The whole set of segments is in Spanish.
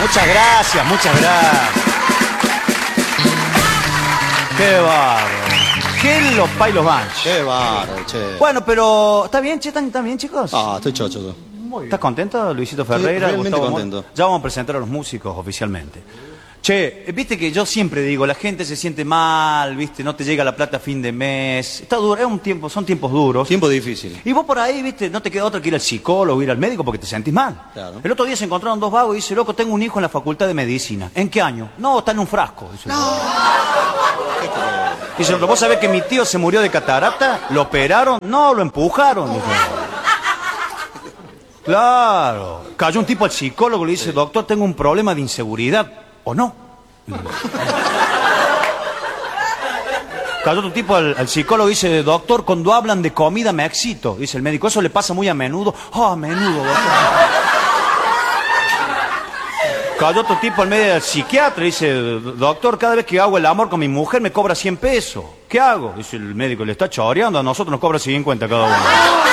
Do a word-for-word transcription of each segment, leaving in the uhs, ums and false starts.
Muchas gracias, muchas gracias. Qué bárbaro. Qué los pailos van. Qué bárbaro, che. Bueno, pero ¿está bien, che? ¿Están, ¿están bien, chicos? Ah, estoy chocho. Yo. Muy bien. ¿Estás contento, Luisito Ferreira? Estoy realmente Gustavo contento. Mor? Ya vamos a presentar a los músicos oficialmente. Che, viste que yo siempre digo, la gente se siente mal, viste, no te llega la plata a fin de mes. Está duro, es un tiempo, son tiempos duros. Tiempo difícil. Y vos por ahí, viste, no te queda otra que ir al psicólogo, ir al médico porque te sentís mal. Claro. El otro día se encontraron dos vagos y dice, loco, tengo un hijo en la facultad de medicina. ¿En qué año? No, está en un frasco. Dice, no. Dice, ¿vos sabés que mi tío se murió de catarata? ¿Lo operaron? No, lo empujaron. Dice. Claro. Cayó un tipo al psicólogo y le dice, doctor, tengo un problema de inseguridad. ¿O no? Cayó otro tipo al, al psicólogo y dice, doctor, cuando hablan de comida me excito. Dice el médico, eso le pasa muy a menudo. Ah, oh, a menudo, doctor. Cayó otro tipo al medio del psiquiatra y dice, doctor, cada vez que hago el amor con mi mujer me cobra cien pesos. ¿Qué hago? Dice el médico, le está choreando, a nosotros nos cobra cincuenta cada uno.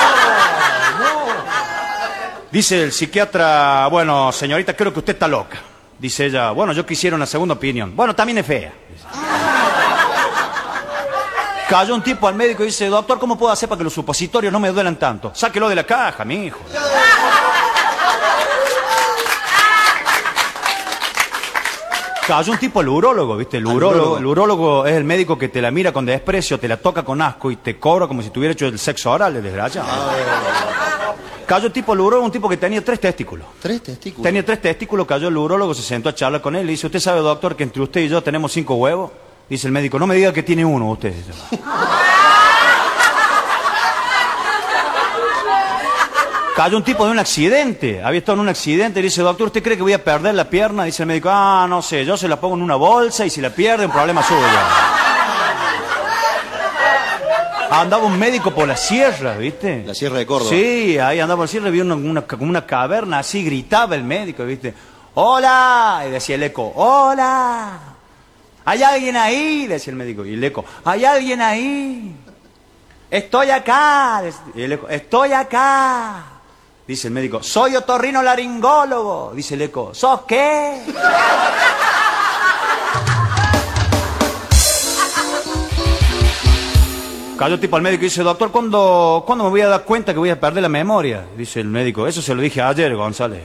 Dice el psiquiatra, bueno, señorita, creo que usted está loca. Dice ella, bueno, yo quisiera una segunda opinión. Bueno, también es fea. Cayó un tipo al médico y dice, doctor, ¿cómo puedo hacer para que los supositorios no me duelan tanto? Sáquelo de la caja, mi hijo. Cayó un tipo al urólogo, ¿viste? El urólogo, el urólogo es el médico que te la mira con desprecio, te la toca con asco y te cobra como si tuviera hecho el sexo oral, el desgraciado. Cayó el tipo al urólogo, un tipo que tenía tres testículos. ¿Tres testículos? Tenía tres testículos, cayó el urólogo, se sentó a charlar con él y le dice, ¿usted sabe, doctor, que entre usted y yo tenemos cinco huevos? Dice el médico, no me diga que tiene uno usted. Cayó un tipo de un accidente, había estado en un accidente, y le dice, doctor, ¿usted cree que voy a perder la pierna? Dice el médico, ah, no sé, yo se la pongo en una bolsa y si la pierde, un problema suyo. Andaba un médico por la sierra, ¿viste? La sierra de Córdoba. Sí, ahí andaba por la sierra, vio una, una, como una caverna, así gritaba el médico, ¿viste? ¡Hola! Y decía el eco, ¡hola! ¿Hay alguien ahí? Decía el médico. Y el eco, ¿hay alguien ahí? Estoy acá. Y el eco, estoy acá. Dice el médico, soy otorrinolaringólogo. Dice el eco, ¿sos qué? Cayó tipo al médico y dice, doctor, ¿cuándo, ¿cuándo me voy a dar cuenta que voy a perder la memoria? Dice el médico, eso se lo dije ayer, González.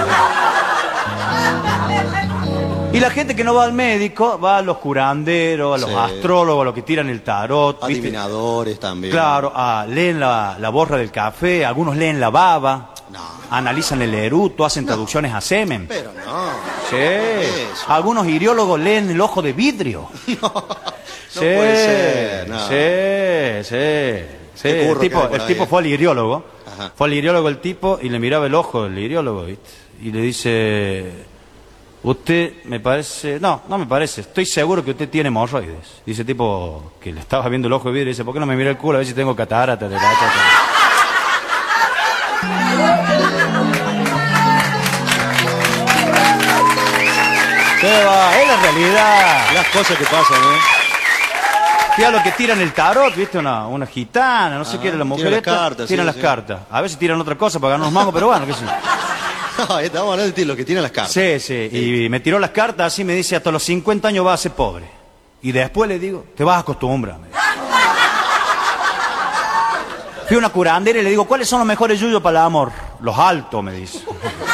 Y la gente que no va al médico, va a los curanderos, a los sí. astrólogos, a los que tiran el tarot. Adivinadores ¿viste? También. Claro, a, leen la, la borra del café, algunos leen la baba, no. analizan el eruto, hacen no. traducciones a semen. Pero no. Sí. Algunos iriólogos leen el ojo de vidrio. No, sí, no puede ser. No. Sí, sí. Sí, el tipo, el tipo fue al iriólogo, Ajá. fue al iriólogo el tipo y le miraba el ojo del iriólogo, ¿viste? Y le dice, usted me parece, no, no me parece, estoy seguro que usted tiene hemorroides. Dice el tipo que le estaba viendo el ojo de vidrio y dice, ¿por qué no me mira el culo a ver si tengo catarata? De la ¿Qué va? Es la realidad. Las cosas que pasan, ¿eh? Fíjate lo que tiran el tarot, ¿viste? Una, una gitana, no sé ah, qué era la mujer. Tiran las cartas. Tiran sí, las sí. cartas. A veces tiran otra cosa para ganar unos mangos, pero bueno, qué sé yo. No, estamos hablando de los que tiran las cartas. Sí, sí, sí. Y me tiró las cartas así, me dice, hasta los cincuenta años vas a ser pobre. Y después le digo, te vas a acostumbrar. Fui a una curandera y le digo, ¿cuáles son los mejores yuyos para el amor? Los altos, me dice.